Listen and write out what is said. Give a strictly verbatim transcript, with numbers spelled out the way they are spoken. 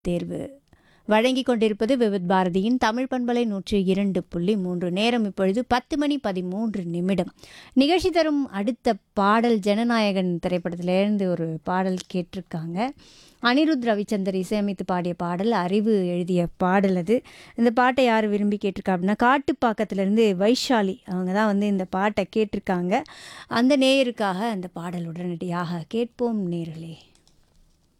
தேர்வு வழங்கிக் கொண்டிருப்பது விவித் பாரதியின் தமிழ் பண்பலை நூற்றி இரண்டு புள்ளி மூன்று. நேரம் இப்பொழுது பத்து மணி பதிமூன்று நிமிடம். நிகழ்ச்சி தரும் அடுத்த பாடல் ஜனநாயகன் திரைப்படத்திலேருந்து ஒரு பாடல் கேட்டிருக்காங்க. அனிருத் ரவிச்சந்தர் இசையமைத்து பாடிய பாடல், அறிவு எழுதிய பாடல் அது. இந்த பாட்டை யார் விரும்பி கேட்டிருக்கா அப்படின்னா, காட்டுப்பாக்கத்திலேருந்து வைஷாலி அவங்க தான் வந்து இந்த பாட்டை கேட்டிருக்காங்க. அந்த நேயருக்காக அந்த பாடல் உடனடியாக கேட்போம் நேயர்களே.